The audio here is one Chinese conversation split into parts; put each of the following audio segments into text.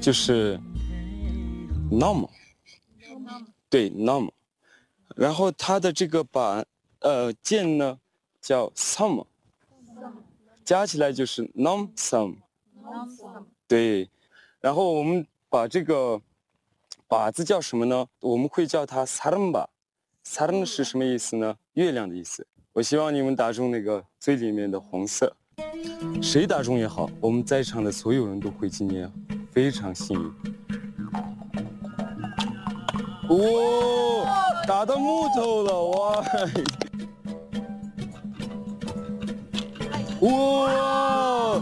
就是 nom， 对 nom， 然后它的这个键呢叫 som， 加起来就是 nom som， 对，然后我们把这个把字叫什么呢？我们会叫它 saran，saran 是什么意思呢？月亮的意思。我希望你们打中那个最里面的红色，谁打中也好，我们在场的所有人都会今年非常幸运。打到木头了，哇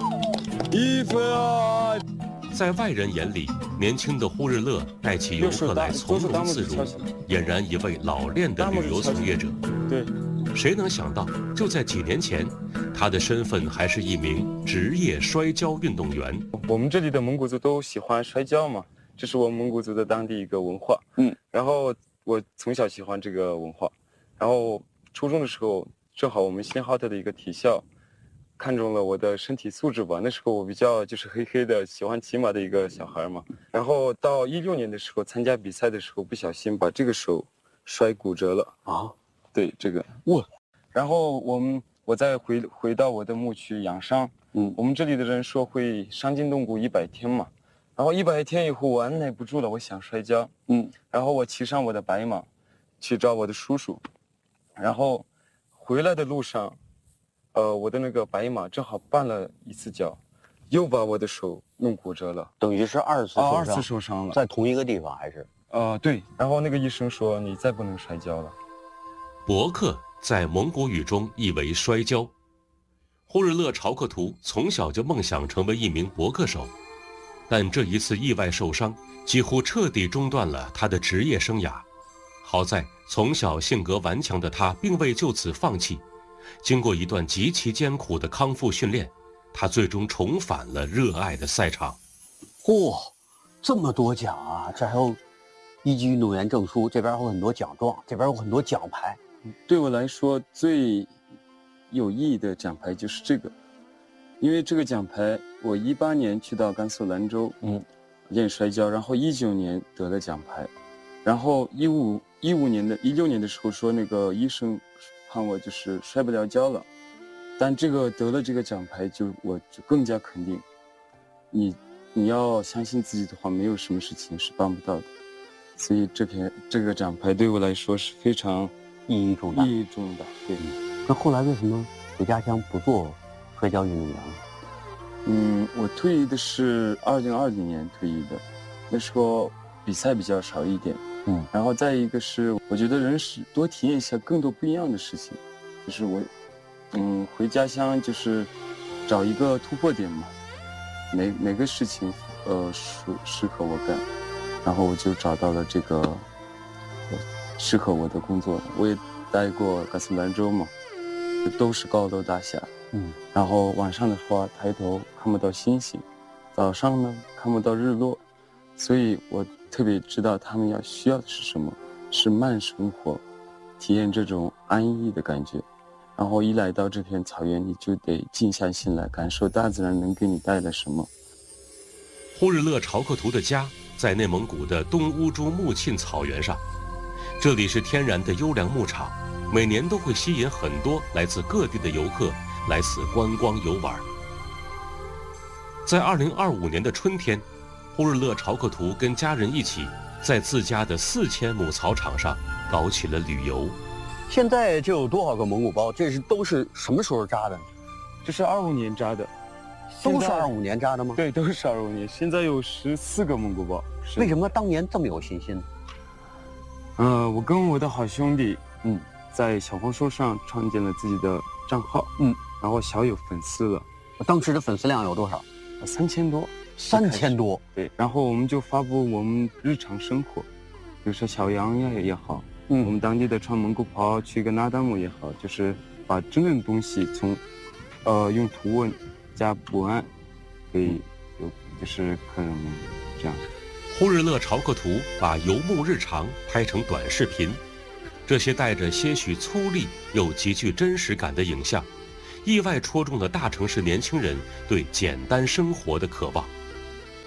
，1分啊！ 在外人眼里，年轻的呼日勒带起游客来从容自如，俨然一位老练的旅游从业者。 对， 谁能想到，就在几年前，他的身份还是一名职业摔跤运动员。 我们这里的蒙古族都喜欢摔跤嘛，这是我们蒙古族的当地一个文化。然后我从小喜欢这个文化，然后初中的时候，正好我们新浩特的一个体校看中了我的身体素质吧。那时候我比较就是黑黑的，喜欢骑马的一个小孩嘛。然后到16年的时候参加比赛的时候，不小心把这个手摔骨折了啊。对，这个然后我再回到我的牧区养伤。我们这里的人说会伤筋动骨100天嘛。然后100天以后，我按耐不住了，我想摔跤。然后我骑上我的白马，去找我的叔叔。然后回来的路上，我的那个白马正好绊了一次脚，又把我的手弄骨折了， 等于是2次受伤。 2次受伤了， 在同一个地方还是？ 对。然后那个医生说你再不能摔跤了。 博克在蒙古语中意为摔跤。呼日勒朝克图从小就梦想成为一名博克手。但这一次意外受伤，几乎彻底中断了他的职业生涯。好在从小性格顽强的他并未就此放弃，经过一段极其艰苦的康复训练，他最终重返了热爱的赛场。 这么多奖啊！这还有1级运动员证书，这边有很多奖状，这边有很多奖牌。 对我来说最有意义的奖牌就是这个。因为这个奖牌，我18年去到甘肃兰州，练摔跤，然后19年得了奖牌，然后16年的时候说那个医生判我就是摔不了跤了，但这个得了这个奖牌，我就更加肯定，你要相信自己的话，没有什么事情是办不到的，所以这个奖牌对我来说是非常意义重大。 对。 那后来为什么回家乡不做摔跤运动员了？ 我退役的是2020年退役的，那时候比赛比较少一点。然后再一个是，我觉得人是多体验一下更多不一样的事情，就是我，回家乡就是找一个突破点嘛，哪个事情适合我干，然后我就找到了这个适合我的工作。我也待过甘肃兰州嘛，都是高楼大厦。然后晚上的话抬头看不到星星，早上呢看不到日落，所以我特别知道他们需要的是什么，是慢生活，体验这种安逸的感觉。然后一来到这片草原，你就得静下心来感受大自然能给你带来什么。 呼日勒朝克图的家在内蒙古的东乌珠木沁草原上，这里是天然的优良牧场，每年都会吸引很多来自各地的游客来此观光游玩。在2025年的春天，呼日勒朝克图跟家人一起在自家的4000亩草场上搞起了旅游。 现在这有多少个蒙古包？都是什么时候扎的？ 这是25年扎的。 都是25年扎的吗？ 对，都是25年。现在有14个蒙古包。 为什么当年这么有信心呢？我跟我的好兄弟，在小红书上创建了自己的账号，然后小有粉丝了。 当时的粉丝量有多少 ？3000多。 3000多。 对，然后我们就发布我们日常生活，比如说小羊呀也好，我们当地的穿蒙古袍去一个那达慕也好，就是把真正的东西从，用图文加文案，给就是客人们这样。 呼日勒朝克图把游牧日常拍成短视频，这些带着些许粗粝又极具真实感的影像，意外戳中了大城市年轻人对简单生活的渴望。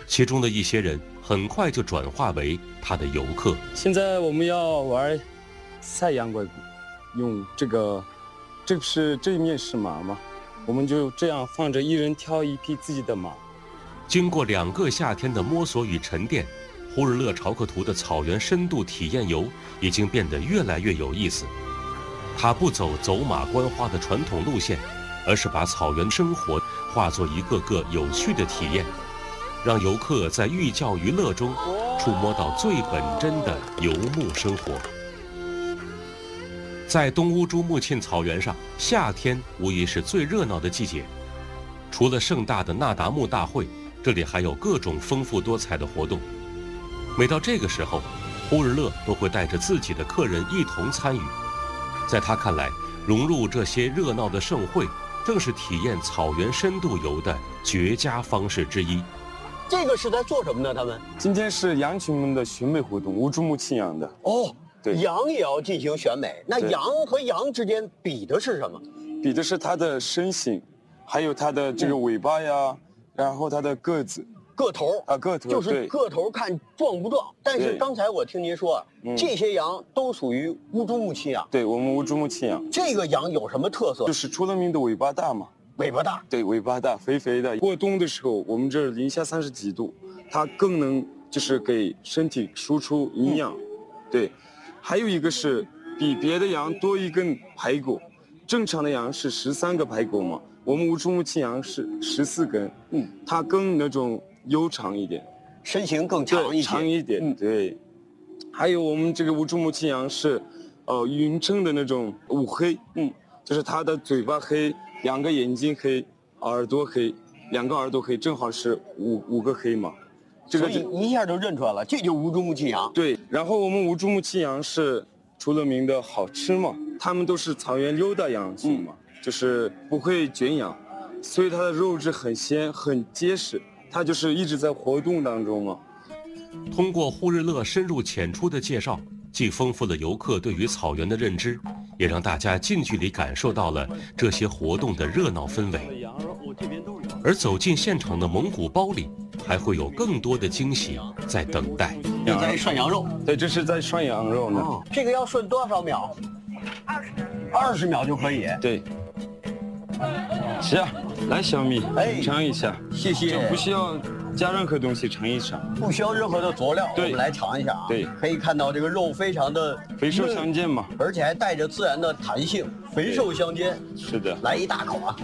其中的一些人很快就转化为他的游客。 现在我们要玩赛羊拐骨，用这一面是马嘛，我们就这样放着，一人挑一匹自己的马。 经过2个夏天的摸索与沉淀，呼日勒朝克图的草原深度体验游已经变得越来越有意思。它不走马观花的传统路线，而是把草原生活化作一个个有趣的体验，让游客在寓教于乐中触摸到最本真的游牧生活。在东乌珠穆沁草原上，夏天无疑是最热闹的季节。除了盛大的那达慕大会，这里还有各种丰富多彩的活动。每到这个时候，呼日勒都会带着自己的客人一同参与。在他看来，融入这些热闹的盛会，正是体验草原深度游的绝佳方式之一。 这个是在做什么呢？他们今天是羊群们的选美活动，乌珠穆沁羊的。 哦， 对， 羊也要进行选美。那羊和羊之间比的是什么？ 比的是它的身形，还有它的这个尾巴呀，然后它的个子。 个头啊，个头就是个头看壮不壮。但是刚才我听您说，这些羊都属于乌珠穆沁羊。 对，我们乌珠穆沁羊。 这个羊有什么特色？ 就是出了名的尾巴大嘛。 尾巴大。 对，尾巴大，肥肥的。过冬的时候，我们这儿零下30几度，它更能就是给身体输出营养。对，还有一个是比别的羊多一根排骨，正常的羊是13个排骨嘛，我们乌珠穆沁羊是14根。它更那种悠长一点， 身形更长一些。 长一点，对。还有我们这个乌珠穆沁羊是，匀称的那种五黑，就是它的嘴巴黑，2个眼睛黑，耳朵黑，2个耳朵黑，正好是五个黑嘛。这个所以一下就认出来了，这就是乌珠穆沁羊。 对，然后我们乌珠穆沁羊是出了名的好吃嘛，它们都是草原溜达羊群嘛，就是不会圈养，所以它的肉质很鲜很结实。它就是一直在活动当中嘛。 通过呼日勒深入浅出的介绍，既丰富了游客对于草原的认知，也让大家近距离感受到了这些活动的热闹氛围。而走进现场的蒙古包里，还会有更多的惊喜在等待。 你在涮羊肉？ 对，这是在涮羊肉呢。 这个要涮多少秒？20秒就可以。 对。是啊，来小米，尝一下。 谢谢。 就不需要加任何东西，尝一尝。 不需要任何的佐料，我们来尝一下啊。 对， 可以看到这个肉非常的肥瘦相间嘛， 而且还带着自然的弹性，肥瘦相间。 是的。 来一大口啊！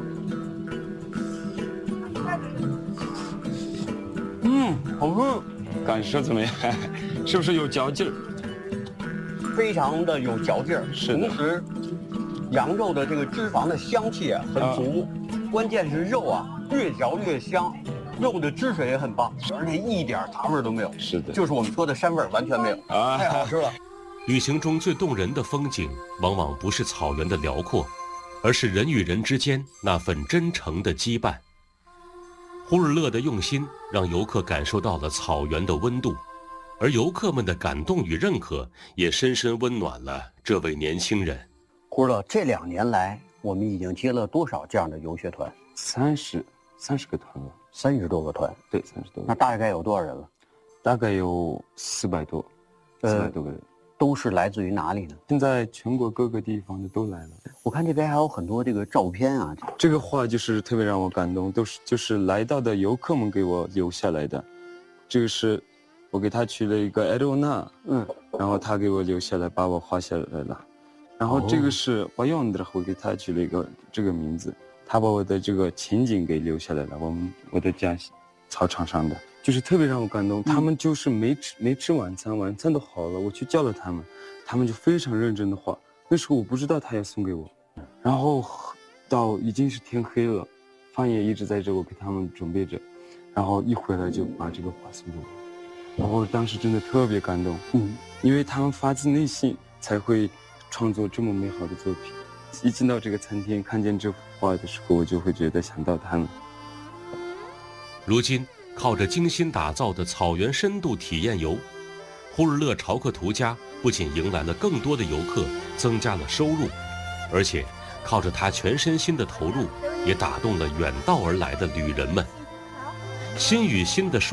好吃。 感受怎么样？是不是有嚼劲儿？ 非常的有嚼劲儿。 是的。 同时，羊肉的这个脂肪的香气很足，关键是肉啊越嚼越香，肉的汁水也很棒，而且一点杂味都没有。 是的， 就是我们说的膻味儿完全没有啊，太好吃了。 旅行中最动人的风景，往往不是草原的辽阔，而是人与人之间那份真诚的羁绊。呼日勒的用心让游客感受到了草原的温度，而游客们的感动与认可也深深温暖了这位年轻人。 呼日勒，这2年来，我们已经接了多少这样的游学团 ？30个团了 ，30多个团。 对，30多个。 那大概有多少人了？ 大概有400多，400多个人。 都是来自于哪里呢？ 现在全国各个地方的都来了。 我看这边还有很多这个照片啊。 这个画就是特别让我感动，就是来到的游客们给我留下来的。这个是我给他取了一个艾罗娜，然后他给我留下来，把我画下来了。然后这个是巴永德，我给他取了一个这个名字，他把我的这个情景给留下来了。我的家操场上的。就是特别让我感动，他们就是没吃晚餐，晚餐都好了，我去叫了他们，他们就非常认真的画。那时候我不知道他要送给我，然后到已经是天黑了，饭也一直在这，我给他们准备着，然后一回来就把这个画送给我，然后当时真的特别感动，因为他们发自内心才会创作这么美好的作品。一进到这个餐厅看见这幅画的时候，我就会觉得想到他们。 如今靠着精心打造的草原深度体验游，呼日勒朝克图家不仅迎来了更多的游客，增加了收入，而且靠着他全身心的投入，也打动了远道而来的旅人们。心与心的